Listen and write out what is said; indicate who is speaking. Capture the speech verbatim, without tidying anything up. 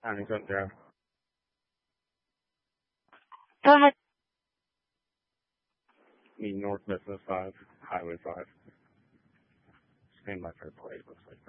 Speaker 1: Huntington Drive.
Speaker 2: Go ahead.
Speaker 1: I mean, North Business five, Highway five. Stand by for plate, looks like.